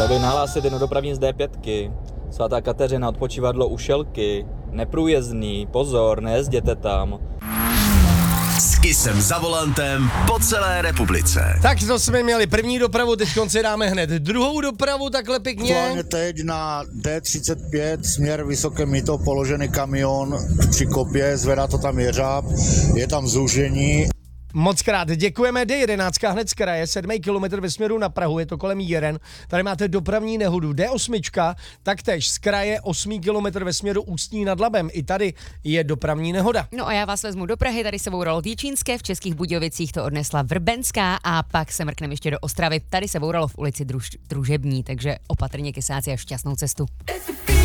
Chtěl bych nahlásit jedno dopravní z D5. Svatá Kateřina, odpočívadlo u Šelky. Neprůjezdný, pozor, nejezděte tam. S Kissem za volantem po celé republice. Tak to jsme měli první dopravu, teď si dáme hned druhou dopravu, takhle pěkně. Aktuálně teď na D35 směr Vysoké Mýto položený kamion při kopě, zvedá to tam jeřáb, je tam zúžení. Moc krát děkujeme, D11 hned z kraje, 7 kilometr ve směru na Prahu, je to kolem Jiren. Tady máte dopravní nehodu. D8, taktéž z kraje 8 kilometr ve směru Ústí nad Labem. I tady je dopravní nehoda. No a já vás vezmu do Prahy, tady se bouralo v Jíčínské, v Českých Budějovicích to odnesla Vrbenská a pak se mrkneme ještě do Ostravy. Tady se bouralo v ulici Družební, takže opatrně kysáci a šťastnou cestu.